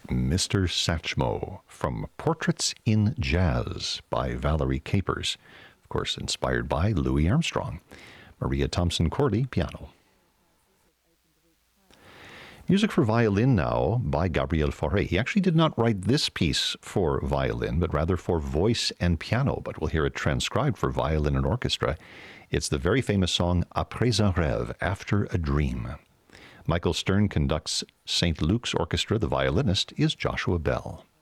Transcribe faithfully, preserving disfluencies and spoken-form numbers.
Mister Satchmo from Portraits in Jazz by Valerie Capers, of course inspired by Louis Armstrong. Maria Thompson-Corley, piano. Music for violin now by Gabriel Fauré. He actually did not write this piece for violin, but rather for voice and piano, but we'll hear it transcribed for violin and orchestra. It's the very famous song Après un rêve, After a Dream. Michael Stern conducts Saint Luke's Orchestra. The violinist is Joshua Bell.